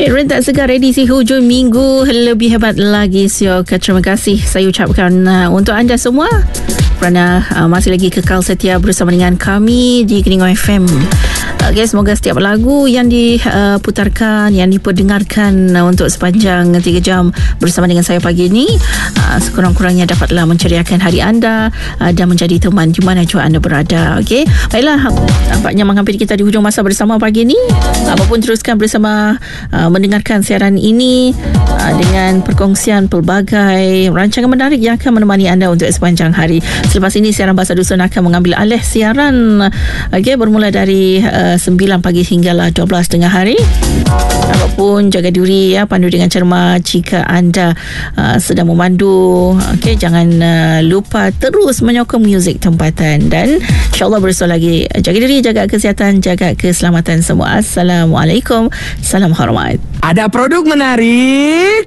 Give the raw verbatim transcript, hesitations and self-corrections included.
Eh, rentak segar edisi hujung minggu lebih hebat lagi, Siok. Terima kasih saya ucapkan uh, untuk anda semua kerana uh, masih lagi kekal setia bersama dengan kami di Keningau F M. Okay, semoga setiap lagu yang diputarkan, yang diperdengarkan untuk sepanjang tiga jam bersama dengan saya pagi ini uh, sekurang-kurangnya dapatlah menceriakan hari anda uh, dan menjadi teman di mana jua anda berada. Okey, baiklah, nampaknya menghampiri kita di hujung masa bersama pagi ini. Apapun teruskan bersama uh, mendengarkan siaran ini uh, dengan perkongsian pelbagai rancangan menarik yang akan menemani anda untuk sepanjang hari. Selepas ini siaran Bahasa Dusun akan mengambil alih siaran, okey, bermula dari uh, sembilan pagi hinggalah dua belas tengah hari. Apapun, jaga diri ya, pandu dengan cermat jika anda uh, sedang memandu. Okey, jangan uh, lupa terus menyokong muzik tempatan dan insyaAllah bersua lagi. Jaga diri, jaga kesihatan, jaga keselamatan semua. Assalamualaikum, salam hormat. Ada produk menarik